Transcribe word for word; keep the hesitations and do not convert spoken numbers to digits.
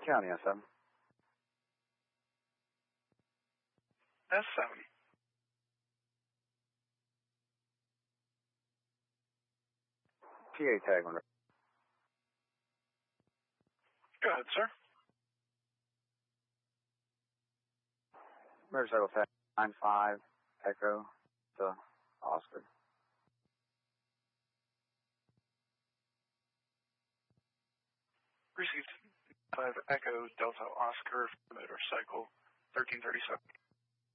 County S seven. S seven. P A tag one. Go ahead, sir. Motorcycle tag nine five Echo to Oscar. Received five Echo Delta Oscar motorcycle thirteen thirty-seven.